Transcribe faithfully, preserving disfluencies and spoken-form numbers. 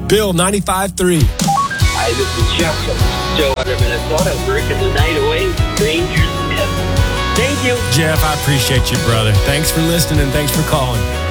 Bill, ninety-five three. Hi, this is Jeff from Stillwater, Minnesota. Working the night away. Rangers. Thank you. Jeff, I appreciate you, brother. Thanks for listening and thanks for calling.